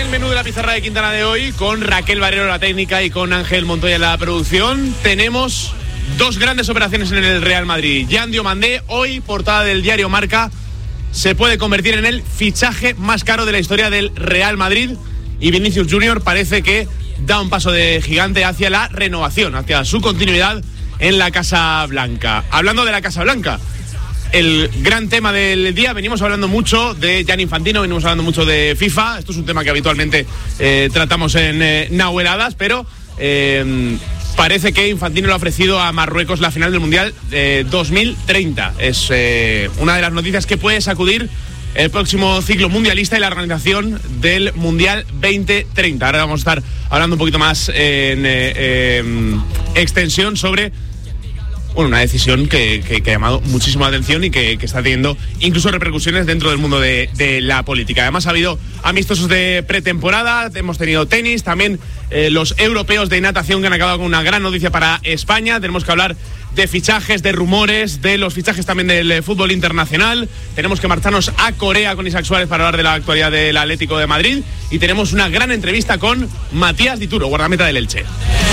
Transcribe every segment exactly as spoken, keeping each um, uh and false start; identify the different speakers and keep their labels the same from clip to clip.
Speaker 1: el menú de la pizarra de Quintana de hoy, con Raquel Barrero en la técnica y con Ángel Montoya en la producción. Tenemos dos grandes operaciones en el Real Madrid. Yan Diomandé, hoy portada del diario Marca, se puede convertir en el fichaje más caro de la historia del Real Madrid, y Vinicius Junior parece que da un paso de gigante hacia la renovación, hacia su continuidad en la Casa Blanca. Hablando de la Casa Blanca, el gran tema del día, venimos hablando mucho de Gianni Infantino, venimos hablando mucho de FIFA. Esto es un tema que habitualmente eh, tratamos en eh, Nahueladas, pero eh, parece que Infantino le ha ofrecido a Marruecos la final del Mundial eh, dos mil treinta. Es eh, una de las noticias que puede sacudir el próximo ciclo mundialista y la organización del Mundial veinte treinta. Ahora vamos a estar hablando un poquito más en eh, eh, extensión sobre bueno, una decisión que, que, que ha llamado muchísima atención y que, que está teniendo incluso repercusiones dentro del mundo de, de la política. Además ha habido amistosos de pretemporada, hemos tenido tenis, también eh, los europeos de natación que han acabado con una gran noticia para España. Tenemos que hablar de fichajes, de rumores, de los fichajes también del fútbol internacional. Tenemos que marcharnos a Corea con Isaac Suárez para hablar de la actualidad del Atlético de Madrid, y tenemos una gran entrevista con Matías Dituro, guardameta del Elche.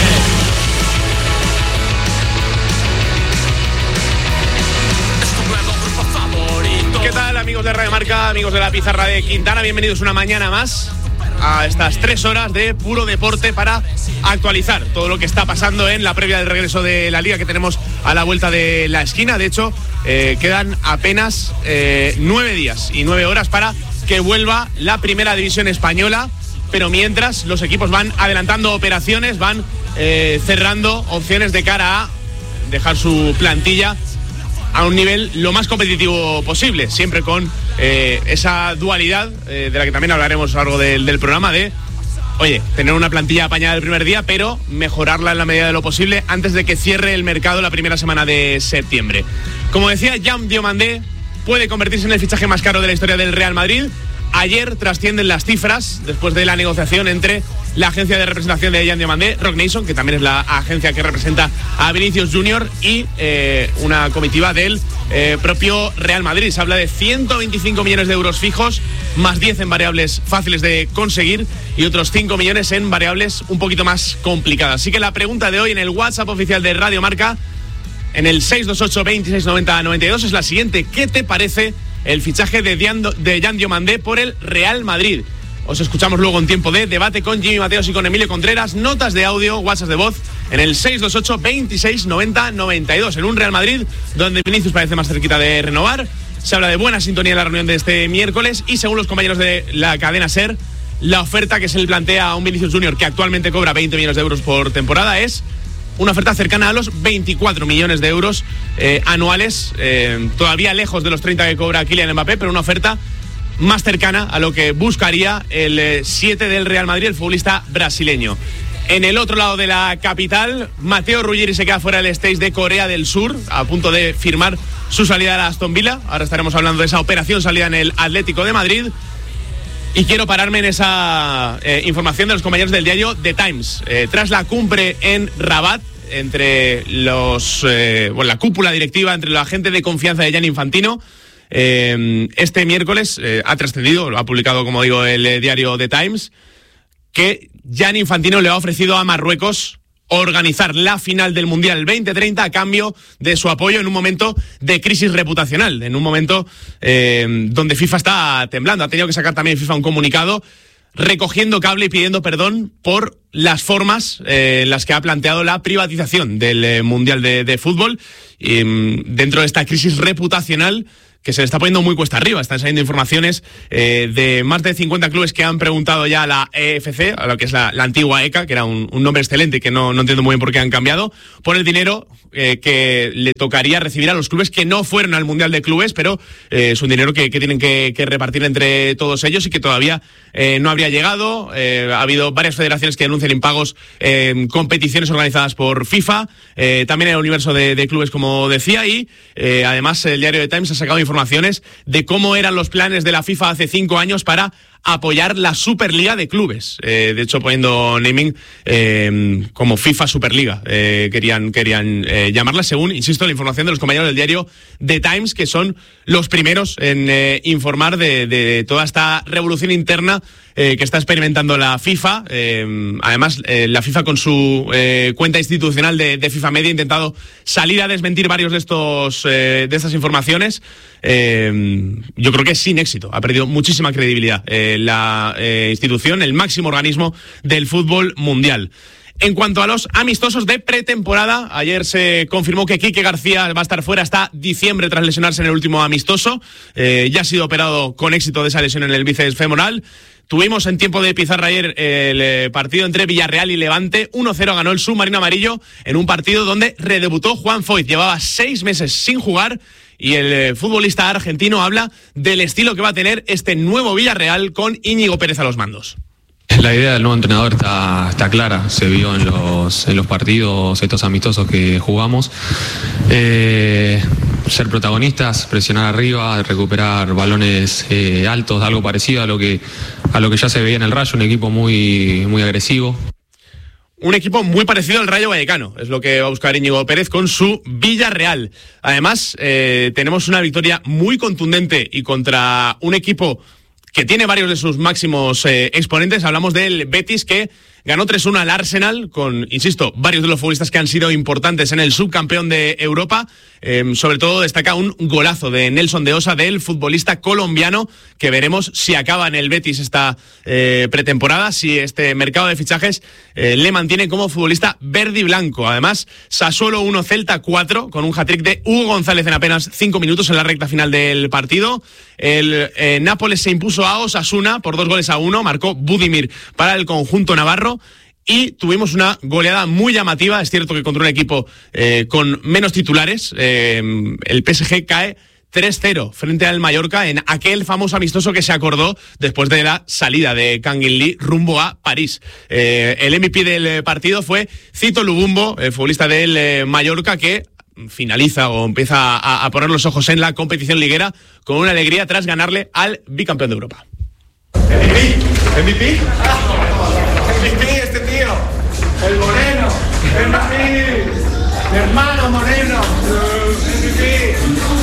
Speaker 1: ¿Qué tal, amigos de Radio Marca, amigos de la pizarra de Quintana? Bienvenidos una mañana más a estas tres horas de puro deporte para actualizar todo lo que está pasando en la previa del regreso de la Liga, que tenemos a la vuelta de la esquina. De hecho, eh, quedan apenas eh, nueve días y nueve horas para que vuelva la primera división española, pero mientras los equipos van adelantando operaciones, van eh, cerrando opciones de cara a dejar su plantilla a un nivel lo más competitivo posible, siempre con eh, esa dualidad eh, de la que también hablaremos a lo largo del, del programa, de, oye, tener una plantilla apañada el primer día, pero mejorarla en la medida de lo posible antes de que cierre el mercado la primera semana de septiembre. Como decía, Yan Diomandé puede convertirse en el fichaje más caro de la historia del Real Madrid. Ayer trascienden las cifras después de la negociación entre la agencia de representación de Yan Diomandé, Roc Nation, que también es la agencia que representa a Vinicius Junior, y eh, una comitiva del eh, propio Real Madrid. Se habla de ciento veinticinco millones de euros fijos, más diez en variables fáciles de conseguir y otros cinco millones en variables un poquito más complicadas. Así que la pregunta de hoy en el WhatsApp oficial de Radio Marca, en el seis dos ocho, veintiséis noventa, noventa y dos, es la siguiente: ¿qué te parece el fichaje de Yan, de Yan Diomandé por el Real Madrid? Os escuchamos luego en tiempo de debate con Jimmy Mateos y con Emilio Contreras. Notas de audio, WhatsApp de voz en el seis dos ocho, veintiséis noventa, noventa y dos. En un Real Madrid donde Vinicius parece más cerquita de renovar. Se habla de buena sintonía en la reunión de este miércoles, y según los compañeros de la cadena SER, la oferta que se le plantea a un Vinicius Junior que actualmente cobra veinte millones de euros por temporada es una oferta cercana a los veinticuatro millones de euros eh, anuales, eh, todavía lejos de los treinta que cobra Kylian Mbappé, pero una oferta más cercana a lo que buscaría el siete del Real Madrid, el futbolista brasileño. En el otro lado de la capital, Mateo Ruggeri se queda fuera del stage de Corea del Sur, a punto de firmar su salida a la Aston Villa. Ahora estaremos hablando de esa operación salida en el Atlético de Madrid. Y quiero pararme en esa eh, información de los compañeros del diario The Times. Eh, tras la cumbre en Rabat entre los eh, bueno, la cúpula directiva, entre la gente de confianza de Gianni Infantino, eh, este miércoles eh, ha trascendido, lo ha publicado, como digo, el eh, diario The Times, que Gianni Infantino le ha ofrecido a Marruecos organizar la final del Mundial veinte treinta a cambio de su apoyo en un momento de crisis reputacional, en un momento eh, donde FIFA está temblando. Ha tenido que sacar también FIFA un comunicado recogiendo cable y pidiendo perdón por las formas eh, en las que ha planteado la privatización del eh, Mundial de, de Fútbol, y, dentro de esta crisis reputacional que se le está poniendo muy cuesta arriba. Están saliendo informaciones eh, de más de cincuenta clubes que han preguntado ya a la E F C, a lo que es la, la antigua E C A, que era un, un nombre excelente que no, no entiendo muy bien por qué han cambiado, por el dinero eh, que le tocaría recibir a los clubes que no fueron al Mundial de Clubes, pero eh, es un dinero que, que tienen que, que repartir entre todos ellos y que todavía eh, no habría llegado. Eh, ha habido varias federaciones que denuncian impagos en eh, competiciones organizadas por FIFA, eh, también en el universo de, de clubes, como decía, y eh, además el diario The Times ha sacado información informaciones de cómo eran los planes de la FIFA hace cinco años para apoyar la Superliga de clubes. Eh, de hecho, poniendo naming eh, como FIFA Superliga. Eh, querían querían eh, llamarla, según, insisto, la información de los compañeros del diario The Times, que son los primeros en eh, informar de, de toda esta revolución interna eh, que está experimentando la FIFA. Eh, además, eh, la FIFA con su eh, cuenta institucional de, de FIFA Media ha intentado salir a desmentir varios de estos eh, de estas informaciones. Eh, yo creo que es sin éxito. Ha perdido muchísima credibilidad eh, la eh, institución, el máximo organismo del fútbol mundial. En cuanto a los amistosos de pretemporada, ayer se confirmó que Quique García va a estar fuera hasta diciembre tras lesionarse en el último amistoso. Eh, ya ha sido operado con éxito de esa lesión en el bíceps femoral. Tuvimos en tiempo de pizarra ayer el partido entre Villarreal y Levante. uno cero ganó el submarino amarillo en un partido donde redebutó Juan Foyth. Llevaba seis meses sin jugar y el futbolista argentino habla del estilo que va a tener este nuevo Villarreal con Íñigo Pérez a los mandos.
Speaker 2: La idea del nuevo entrenador está, está clara, se vio en los, en los partidos, estos amistosos que jugamos. Eh, ser protagonistas, presionar arriba, recuperar balones eh, altos, algo parecido a lo que a lo que ya se veía en el Rayo, un equipo muy, muy agresivo.
Speaker 1: Un equipo muy parecido al Rayo Vallecano, es lo que va a buscar Íñigo Pérez con su Villarreal. Además, eh, tenemos una victoria muy contundente y contra un equipo que tiene varios de sus máximos eh, exponentes. Hablamos del Betis, que ganó tres uno al Arsenal, con, insisto, varios de los futbolistas que han sido importantes en el subcampeón de Europa. Eh, sobre todo destaca un golazo de Nelson de Osa, del futbolista colombiano, que veremos si acaba en el Betis esta eh, pretemporada, si este mercado de fichajes eh, le mantiene como futbolista verde y blanco. Además, Sassuolo uno, Celta cuatro, con un hat-trick de Hugo González en apenas cinco minutos en la recta final del partido. El eh, Nápoles se impuso a Osasuna por dos goles a uno, marcó Budimir para el conjunto navarro. Y tuvimos una goleada muy llamativa. Es cierto que contra un equipo eh, con menos titulares, eh, el P S G cae tres cero frente al Mallorca en aquel famoso amistoso que se acordó después de la salida de Kangin Lee rumbo a París. Eh, el M V P del partido fue Cito Lubumbo, el futbolista del eh, Mallorca, que finaliza o empieza a, a poner los ojos en la competición liguera con una alegría tras ganarle al bicampeón de Europa.
Speaker 3: M V P, M V P, M V P este tío, el Moreno, M V P, mi hermano Moreno, M V P.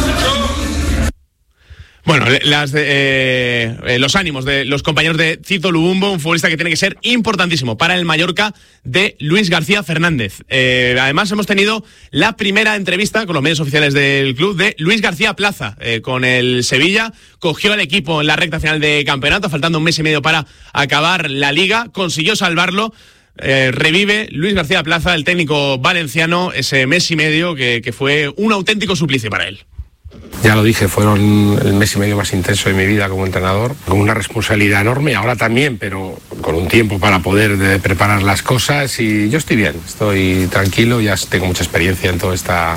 Speaker 1: Bueno, las de, eh, eh, los ánimos de los compañeros de Cito Lubumbo, un futbolista que tiene que ser importantísimo para el Mallorca, de Luis García Fernández. Eh, además, hemos tenido la primera entrevista con los medios oficiales del club de Luis García Plaza, eh, con el Sevilla. Cogió al equipo en la recta final de campeonato, faltando un mes y medio para acabar la liga. Consiguió salvarlo. Eh, revive Luis García Plaza, el técnico valenciano, ese mes y medio que, que fue un auténtico suplicio para él.
Speaker 4: Ya lo dije, fueron el mes y medio más intenso de mi vida como entrenador, con una responsabilidad enorme, ahora también, pero con un tiempo para poder de preparar las cosas, y yo estoy bien, estoy tranquilo, ya tengo mucha experiencia en todo esta,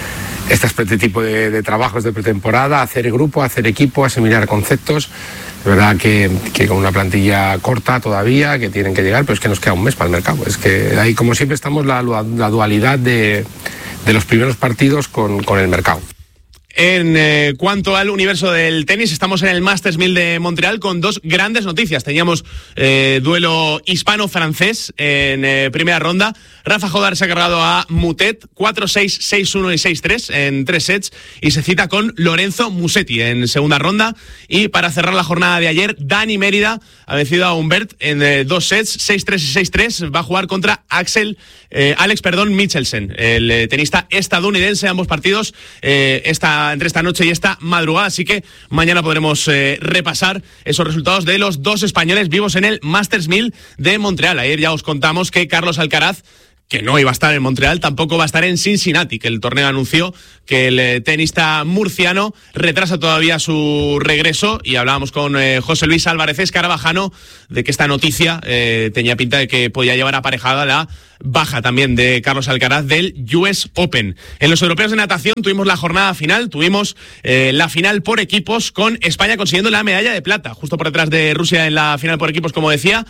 Speaker 4: este tipo de, de trabajos de pretemporada, hacer grupo, hacer equipo, asimilar conceptos. Es verdad que, que con una plantilla corta todavía, que tienen que llegar, pero es que nos queda un mes para el mercado. Es que ahí, como siempre, estamos la, la dualidad de, de los primeros partidos con, con el mercado.
Speaker 1: En eh, cuanto al universo del tenis, estamos en el Masters mil de Montreal con dos grandes noticias. Teníamos eh, duelo hispano-francés en eh, primera ronda. Rafa Jodar se ha cargado a Mutet cuatro seis, seis uno y seis tres en tres sets y se cita con Lorenzo Musetti en segunda ronda. Y para cerrar la jornada de ayer, Dani Mérida ha vencido a Humbert en eh, dos sets, seis tres y seis tres. Va a jugar contra Axel, eh, Alex perdón, Michelsen, el eh, tenista estadounidense. Ambos partidos eh, esta entre esta noche y esta madrugada, así que mañana podremos eh, repasar esos resultados de los dos españoles vivos en el Masters mil de Montreal. Ayer ya os contamos que Carlos Alcaraz, que no iba a estar en Montreal, tampoco va a estar en Cincinnati, que el torneo anunció que el eh, tenista murciano retrasa todavía su regreso, y hablábamos con eh, José Luis Álvarez Escarabajano de que esta noticia eh, tenía pinta de que podía llevar aparejada la baja también de Carlos Alcaraz del U S Open. En los europeos de natación tuvimos la jornada final, tuvimos eh, la final por equipos, con España consiguiendo la medalla de plata, justo por detrás de Rusia en la final por equipos, como decía.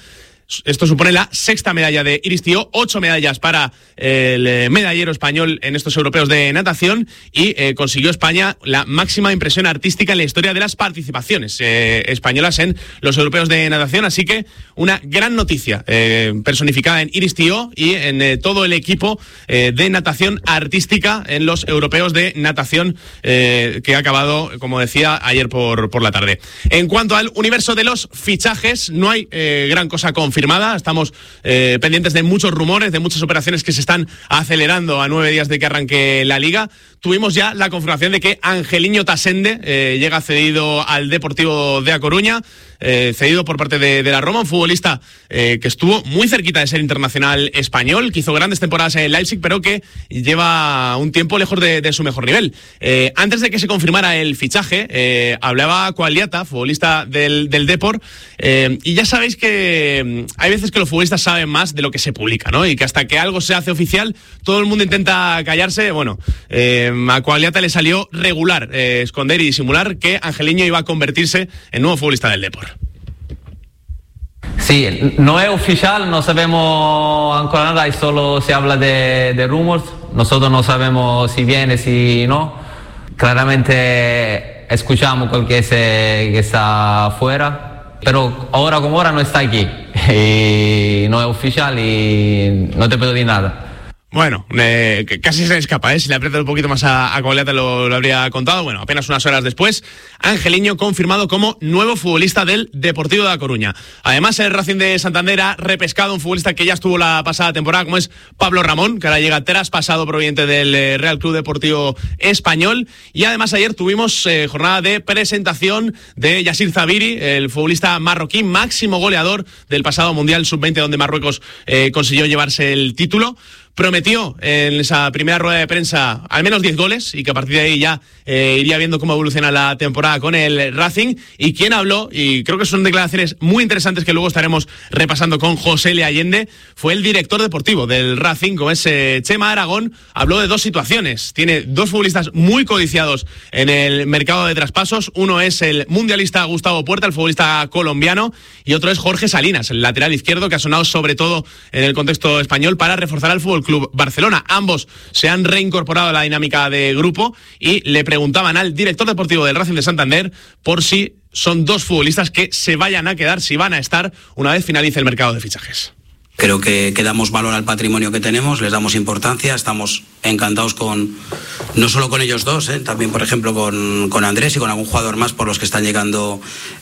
Speaker 1: Esto supone la sexta medalla de Iris Tío, ocho medallas para el medallero español en estos europeos de natación y eh, consiguió España la máxima impresión artística en la historia de las participaciones eh, españolas en los europeos de natación. Así que una gran noticia eh, personificada en Iris Tío y en eh, todo el equipo eh, de natación artística en los europeos de natación eh, que ha acabado, como decía, ayer por, por la tarde. En cuanto al universo de los fichajes, no hay eh, gran cosa confirmada. Estamos eh, pendientes de muchos rumores, de muchas operaciones que se están acelerando a nueve días de que arranque la Liga. Tuvimos ya la confirmación de que Angeliño Tasende eh, llega cedido al Deportivo de A Coruña, eh, cedido por parte de, de la Roma, un futbolista eh, que estuvo muy cerquita de ser internacional español, que hizo grandes temporadas en Leipzig, pero que lleva un tiempo lejos de, de su mejor nivel. Eh, antes de que se confirmara el fichaje, eh, hablaba Coagliata, futbolista del, del Depor, eh, y ya sabéis que hay veces que los futbolistas saben más de lo que se publica, ¿no? Y que hasta que algo se hace oficial, todo el mundo intenta callarse. Bueno, eh, a Coagliata le salió regular eh, esconder y disimular que Angeliño iba a convertirse en nuevo futbolista del Depor.
Speaker 5: Sí, no es oficial, no sabemos ancora nada, y solo se habla de, de rumors. Nosotros no sabemos si viene, si no. Claramente escuchamos cualquier que, que está afuera, pero ahora como ahora no está aquí y no es oficial y no te puedo decir nada.
Speaker 1: Bueno, eh, casi se escapa, ¿eh? Si le aprieta un poquito más a, a Coagliata lo, lo habría contado. Bueno, apenas unas horas después, Angeliño confirmado como nuevo futbolista del Deportivo de A Coruña. Además, el Racing de Santander ha repescado un futbolista que ya estuvo la pasada temporada, como es Pablo Ramón, que ahora llega traspasado proveniente del Real Club Deportivo Español. Y además ayer tuvimos eh, jornada de presentación de Yassir Zabiri, el futbolista marroquí, máximo goleador del pasado Mundial sub veinte, donde Marruecos eh, consiguió llevarse el título. Prometió en esa primera rueda de prensa al menos diez goles y que a partir de ahí ya eh, iría viendo cómo evoluciona la temporada con el Racing. Y quien habló, y creo que son declaraciones muy interesantes que luego estaremos repasando con José L. Allende, fue el director deportivo del Racing, como es eh, Chema Aragón. Habló de dos situaciones. Tiene dos futbolistas muy codiciados en el mercado de traspasos. Uno es el mundialista Gustavo Puerta, el futbolista colombiano, y otro es Jorge Salinas, el lateral izquierdo, que ha sonado sobre todo en el contexto español para reforzar al fútbol Club Barcelona. Ambos se han reincorporado a la dinámica de grupo y le preguntaban al director deportivo del Racing de Santander por si son dos futbolistas que se vayan a quedar, si van a estar una vez finalice el mercado de fichajes.
Speaker 6: Creo que, que damos valor al patrimonio que tenemos, les damos importancia, estamos encantados con, no solo con ellos dos, ¿eh? También por ejemplo con, con Andrés y con algún jugador más por los que están llegando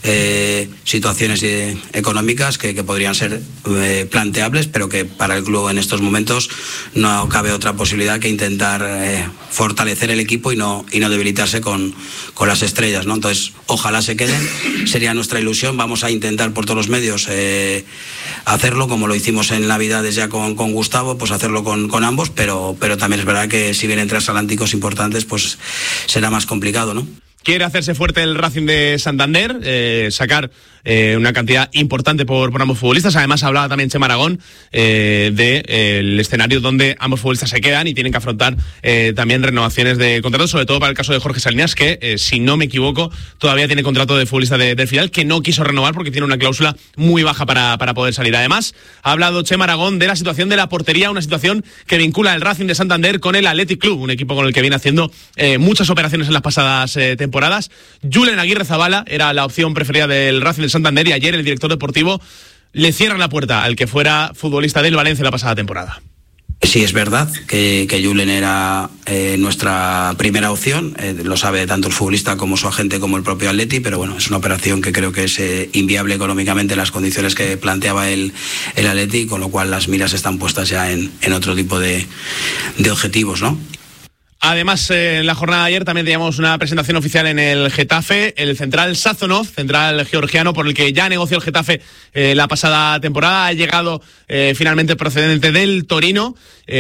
Speaker 6: eh, situaciones eh, económicas que, que podrían ser eh, planteables, pero que para el club en estos momentos no cabe otra posibilidad que intentar eh, fortalecer el equipo y no, y no debilitarse con, con las estrellas, ¿no? Entonces ojalá se queden, sería nuestra ilusión, vamos a intentar por todos los medios eh, hacerlo como lo hicimos en Navidades ya con, con Gustavo, pues hacerlo con, con ambos, pero, pero también es verdad que si vienen transatlánticos importantes, pues será más complicado, ¿no?
Speaker 1: Quiere hacerse fuerte el Racing de Santander, eh, sacar eh, una cantidad importante por, por ambos futbolistas. Además hablaba también Chema Aragón eh, del de, eh, escenario donde ambos futbolistas se quedan y tienen que afrontar eh, también renovaciones de contratos, sobre todo para el caso de Jorge Salinas, que eh, si no me equivoco todavía tiene contrato de futbolista de, del filial, que no quiso renovar porque tiene una cláusula muy baja para, para poder salir. Además ha hablado Chema Aragón de la situación de la portería, una situación que vincula el Racing de Santander con el Athletic Club, un equipo con el que viene haciendo eh, muchas operaciones en las pasadas eh, temporadas. temporadas. Julen Aguirre Zabala era la opción preferida del Racing de Santander y ayer el director deportivo le cierra la puerta al que fuera futbolista del Valencia la pasada temporada.
Speaker 6: Sí, es verdad que, que Julen era eh, nuestra primera opción, eh, lo sabe tanto el futbolista como su agente como el propio Atleti, pero bueno, es una operación que creo que es eh, inviable económicamente en las condiciones que planteaba el, el Atleti, con lo cual las miras están puestas ya en, en otro tipo de, de objetivos, ¿no?
Speaker 1: Además, eh, en la jornada de ayer también teníamos una presentación oficial en el Getafe, el central Sazonov, central georgiano, por el que ya negoció el Getafe eh, la pasada temporada. Ha llegado eh, finalmente procedente del Torino.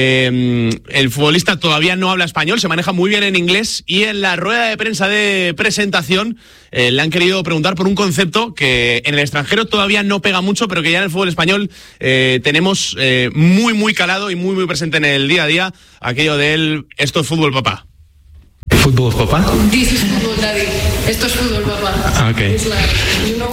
Speaker 1: Eh, el futbolista todavía no habla español, se maneja muy bien en inglés y en la rueda de prensa de presentación eh, le han querido preguntar por un concepto que en el extranjero todavía no pega mucho, pero que ya en el fútbol español eh, tenemos eh, muy, muy calado y muy, muy presente en el día a día, aquello del esto es fútbol, papá.
Speaker 7: ¿Fútbol, papá?
Speaker 8: This is football, daddy. Esto es fútbol, papá.
Speaker 7: Okay.
Speaker 8: It's like, you know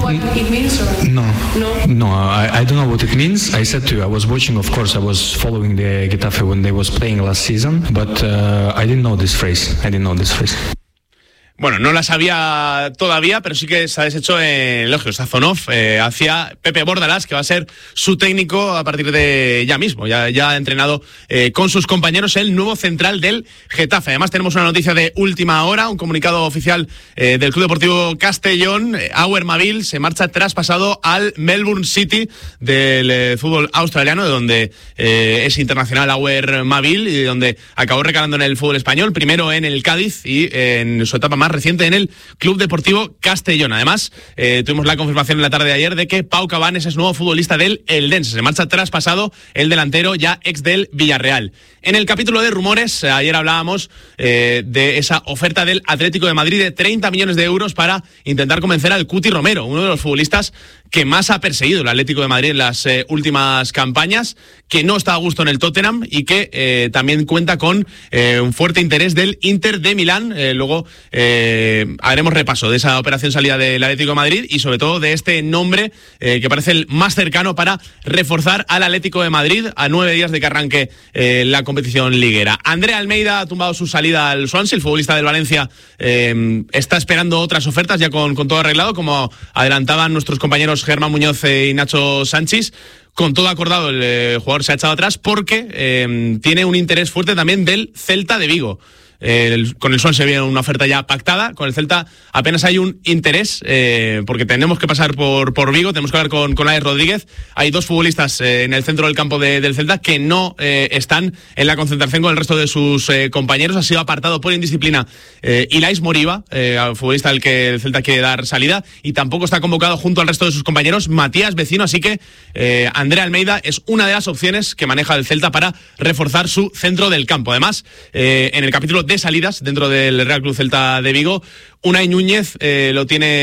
Speaker 7: what it means? Or?
Speaker 8: No,
Speaker 7: no,
Speaker 8: no. I, I don't know what it means. I said to you, I was watching. Of course, I was following the Getafe when they was playing last season, but uh, I didn't know this phrase. I didn't know this phrase.
Speaker 1: Bueno, no la sabía todavía, pero sí que se ha deshecho en elogios Sazonov eh, hacia Pepe Bordalás, que va a ser su técnico a partir de ya mismo. Ya, ya ha entrenado eh, con sus compañeros el nuevo central del Getafe. Además tenemos una noticia de última hora, un comunicado oficial eh, del Club Deportivo Castellón. Eh, Auer Mavil se marcha traspasado al Melbourne City del eh, fútbol australiano, de donde eh, es internacional Auer Mavil y de donde acabó recalando en el fútbol español, primero en el Cádiz y eh, en su etapa más reciente en el Club Deportivo Castellón. Además, eh, tuvimos la confirmación en la tarde de ayer de que Pau Cabanes es nuevo futbolista del Eldense. Se marcha traspasado el delantero ya ex del Villarreal. En el capítulo de rumores, ayer hablábamos eh, de esa oferta del Atlético de Madrid de treinta millones de euros para intentar convencer al Cuti Romero, uno de los futbolistas que más ha perseguido el Atlético de Madrid en las eh, últimas campañas, que no está a gusto en el Tottenham y que eh, también cuenta con eh, un fuerte interés del Inter de Milán. Eh, luego eh, haremos repaso de esa operación salida del Atlético de Madrid y sobre todo de este nombre eh, que parece el más cercano para reforzar al Atlético de Madrid a nueve días de que arranque eh, la competición liguera. Andrea Almeida ha tumbado su salida al Swansea. El futbolista del Valencia eh, está esperando otras ofertas ya con, con todo arreglado, como adelantaban nuestros compañeros Germán Muñoz y Nacho Sánchez. Con todo acordado, el eh, jugador se ha echado atrás porque eh, tiene un interés fuerte también del Celta de Vigo. El, con el Swansea viene una oferta ya pactada, con el Celta apenas hay un interés, eh, porque tenemos que pasar por, por Vigo, tenemos que hablar con, con Alex Rodríguez. Hay dos futbolistas eh, en el centro del campo de, del Celta que no eh, están en la concentración con el resto de sus eh, compañeros. Ha sido apartado por indisciplina eh, Ilais Moriba, eh, futbolista al que el Celta quiere dar salida, y tampoco está convocado junto al resto de sus compañeros Matías Vecino, así que eh, Andrea Almeida es una de las opciones que maneja el Celta para reforzar su centro del campo. Además, eh, en el capítulo de salidas dentro del Real Club Celta de Vigo, Unai Núñez eh, lo tiene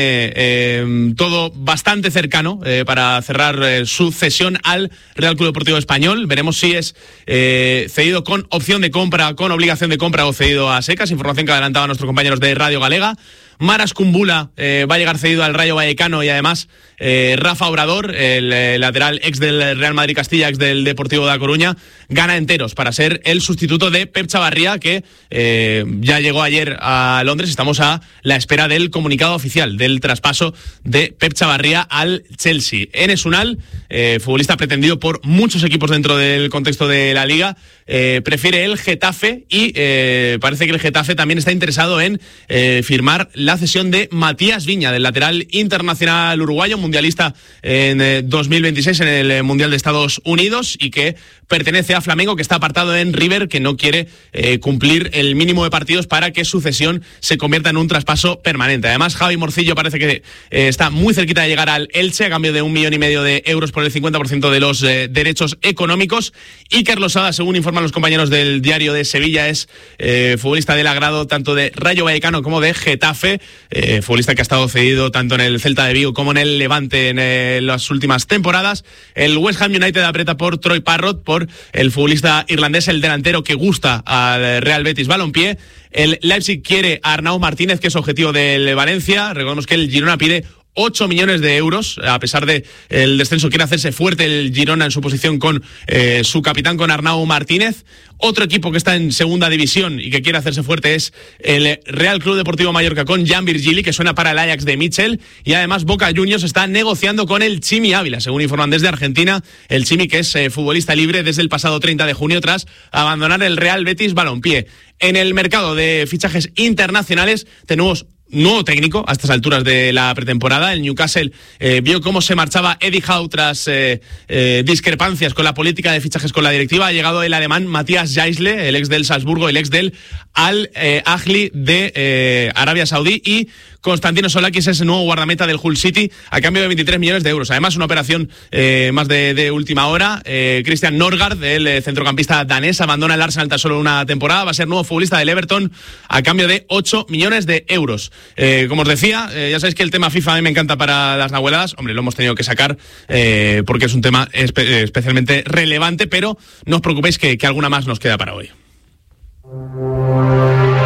Speaker 1: eh, todo bastante cercano eh, para cerrar eh, su cesión al Real Club Deportivo Español. Veremos si es eh, cedido con opción de compra, con obligación de compra o cedido a secas, información que adelantaban nuestros compañeros de Radio Galega. Maras Kumbula eh, va a llegar cedido al Rayo Vallecano y además eh, Rafa Obrador, el eh, lateral ex del Real Madrid Castilla, ex del Deportivo de A Coruña, gana enteros para ser el sustituto de Pep Chavarría, que eh, ya llegó ayer a Londres. Estamos a la espera del comunicado oficial del traspaso de Pep Chavarría al Chelsea. Enes Unal, eh, futbolista pretendido por muchos equipos dentro del contexto de la Liga, eh, prefiere el Getafe y eh, parece que el Getafe también está interesado en eh, firmar la cesión de Matías Viña, del lateral internacional uruguayo, mundialista en eh, dos mil veintiséis en el Mundial de Estados Unidos y que pertenece a Flamengo, que está apartado en River, que no quiere eh, cumplir el mínimo de partidos para que su cesión se convierta en un traspaso permanente. Además, Javi Morcillo parece que eh, está muy cerquita de llegar al Elche a cambio de un millón y medio de euros por el cincuenta por ciento de los eh, derechos económicos. Iker Losada, según informan los compañeros del Diario de Sevilla, es eh, futbolista del agrado tanto de Rayo Vallecano como de Getafe, eh, futbolista que ha estado cedido tanto en el Celta de Vigo como en el Levante en eh, las últimas temporadas. El West Ham United aprieta por Troy Parrott, por el futbolista irlandés, el delantero que gusta al Real Betis Balompié. El Leipzig quiere a Arnau Martínez, que es objetivo del Valencia. Recordemos que el Girona pide ocho millones de euros, a pesar de el descenso quiere hacerse fuerte el Girona en su posición con eh, su capitán, con Arnau Martínez. Otro equipo que está en segunda división y que quiere hacerse fuerte es el Real Club Deportivo Mallorca con Jan Virgili, que suena para el Ajax de Mitchell, y además Boca Juniors está negociando con el Chimi Ávila, según informan desde Argentina. El Chimi, que es eh, futbolista libre desde el pasado treinta de junio tras abandonar el Real Betis Balompié. En el mercado de fichajes internacionales tenemos nuevo técnico a estas alturas de la pretemporada. El Newcastle eh, vio cómo se marchaba Eddie Howe tras eh, eh, discrepancias con la política de fichajes con la directiva. Ha llegado el alemán Matías Jaisle, el ex del Salzburgo, el ex del Al eh, Ahly de eh, Arabia Saudí, y Constantino Solakis es el nuevo guardameta del Hull City a cambio de veintitrés millones de euros. Además, una operación eh, más de, de última hora. Eh, Christian Norgard, el eh, centrocampista danés, abandona el Arsenal tan solo una temporada. Va a ser nuevo futbolista del Everton a cambio de ocho millones de euros. Eh, como os decía, eh, ya sabéis que el tema FIFA a mí me encanta para las nahueladas. Hombre, lo hemos tenido que sacar eh, porque es un tema espe- especialmente relevante, pero no os preocupéis que, que alguna más nos queda para hoy.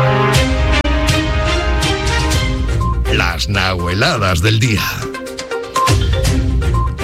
Speaker 9: Las nahueladas del día.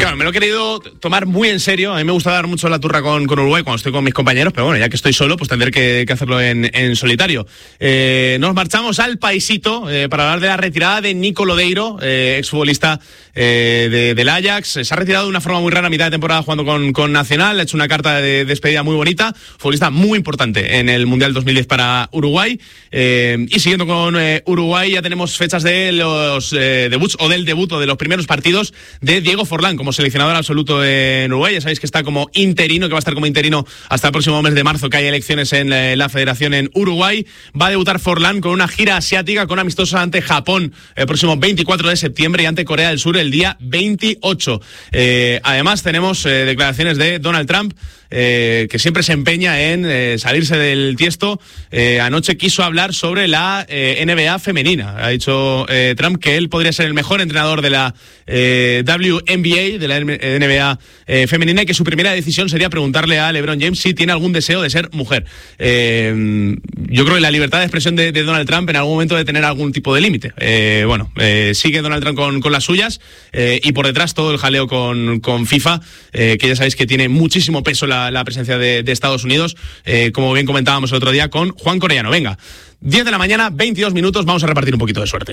Speaker 1: Claro, me lo he querido tomar muy en serio. A mí me gusta dar mucho la turra con, con Uruguay cuando estoy con mis compañeros, pero bueno, ya que estoy solo, pues tendré que, que hacerlo en, en solitario. Eh, nos marchamos al paisito eh, para hablar de la retirada de Nico Lodeiro, eh, exfutbolista eh, de, del Ajax. Se ha retirado de una forma muy rara a mitad de temporada jugando con, con Nacional. Ha hecho una carta de despedida muy bonita. Futbolista muy importante en el Mundial dos mil diez para Uruguay. Eh, y siguiendo con eh, Uruguay, ya tenemos fechas de los eh, debuts o del debut o de los primeros partidos de Diego Forlán como seleccionador absoluto en Uruguay. Ya sabéis que está como interino, que va a estar como interino hasta el próximo mes de marzo, que hay elecciones en la, la federación en Uruguay. Va a debutar Forlán con una gira asiática con amistosa ante Japón el próximo veinticuatro de septiembre y ante Corea del Sur el día veintiocho. Eh, además tenemos eh, declaraciones de Donald Trump, Eh, que siempre se empeña en eh, salirse del tiesto. Eh, anoche quiso hablar sobre la eh, N B A femenina. Ha dicho eh, Trump que él podría ser el mejor entrenador de la eh, W N B A, de la N B A eh, femenina, y que su primera decisión sería preguntarle a LeBron James si tiene algún deseo de ser mujer. Eh, yo creo que la libertad de expresión de, de Donald Trump en algún momento debe tener algún tipo de límite. Eh, bueno, eh, sigue Donald Trump con, con las suyas eh, y por detrás todo el jaleo con, con FIFA, eh, que ya sabéis que tiene muchísimo peso la la presencia de, de Estados Unidos, eh, como bien comentábamos el otro día con Juan Corellano. Venga, diez de la mañana, veintidós minutos, vamos a repartir un poquito de suerte.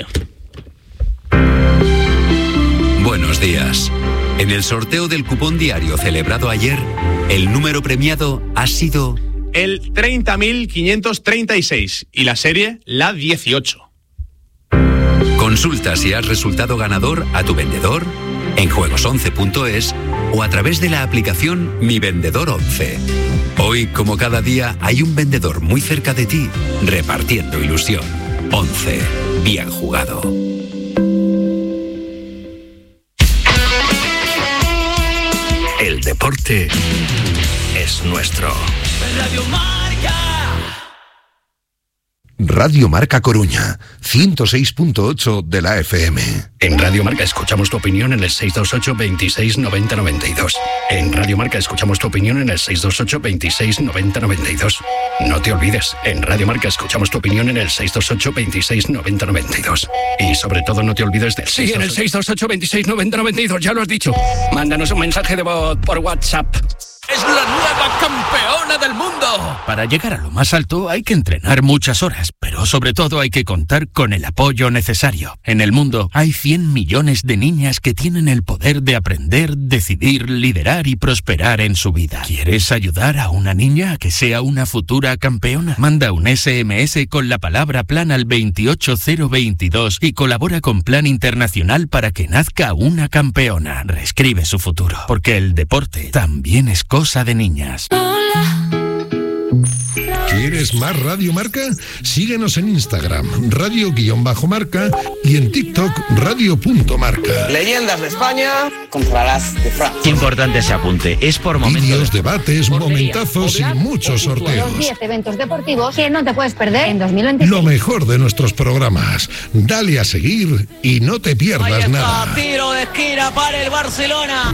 Speaker 7: Buenos días. En el sorteo del cupón diario celebrado ayer, el número premiado ha sido
Speaker 1: el treinta mil quinientos treinta y seis y la serie la dieciocho.
Speaker 7: Consulta si has resultado ganador a tu vendedor en juegos once punto es o a través de la aplicación Mi Vendedor once. Hoy, como cada día, hay un vendedor muy cerca de ti repartiendo ilusión. once. Bien jugado.
Speaker 9: El deporte es nuestro.
Speaker 10: Radio Marca.
Speaker 11: Radio Marca Coruña, ciento seis punto ocho de la F M.
Speaker 9: En Radio Marca escuchamos tu opinión en el seis dos ocho, veintiséis, noventa, noventa y dos. En Radio Marca escuchamos tu opinión en el seis dos ocho, veintiséis, noventa, noventa y dos. No te olvides, en Radio Marca escuchamos tu opinión en el seis dos ocho, veintiséis, noventa, noventa y dos. Y sobre todo no te olvides del
Speaker 12: Sí, en el seis dos ocho, veintiséis, noventa, noventa y dos, ya lo has dicho. Mándanos un mensaje de voz por WhatsApp.
Speaker 10: ¡Es la nueva campeona del mundo! Para llegar a lo más alto hay que entrenar muchas horas, pero sobre todo hay que contar con el apoyo necesario. En el mundo hay cien millones de niñas que tienen el poder de aprender, decidir, liderar y prosperar en su vida. ¿Quieres ayudar a una niña a que sea una futura campeona? Manda un ese eme ese con la palabra plan al veintiocho cero veintidós y colabora con Plan Internacional para que nazca una campeona. Reescribe su futuro, porque el deporte también es cosa de niñas.
Speaker 13: ¿Quieres más Radio Marca? Síguenos en Instagram, radio-marca y en TikTok, radio.marca.
Speaker 14: Leyendas de España contra las de Francia.
Speaker 15: Qué importante ese apunte. Es por momentos.
Speaker 13: Vídeos, debates, momentazos y muchos sorteos.
Speaker 16: Los diez eventos deportivos que no te puedes perder en dos mil veintiséis.
Speaker 13: Lo mejor de nuestros programas. Dale a seguir y no te pierdas
Speaker 17: Ahí está,
Speaker 13: nada.
Speaker 17: Tiro de esquina para el Barcelona.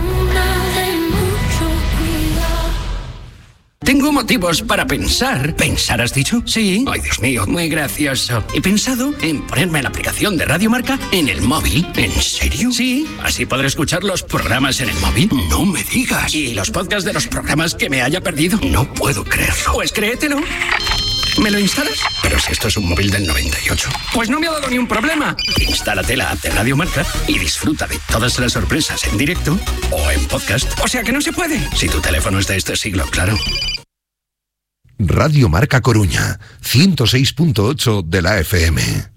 Speaker 12: Tengo motivos para pensar. ¿Pensar has dicho? Sí. Ay, Dios mío, muy gracioso. He pensado en ponerme la aplicación de Radio Marca en el móvil. ¿En serio? Sí. Así podré escuchar los programas en el móvil. No me digas. Y los podcasts de los programas que me haya perdido. No puedo creerlo. Pues créetelo. ¿Me lo instalas? Pero si esto es un móvil del noventa y ocho. Pues no me ha dado ni un problema. Instálate la app de Radio Marca y disfruta de todas las sorpresas en directo o en podcast. O sea que no se puede. Si tu teléfono es de este siglo, claro.
Speaker 11: Radio Marca Coruña, ciento seis punto ocho de la F M.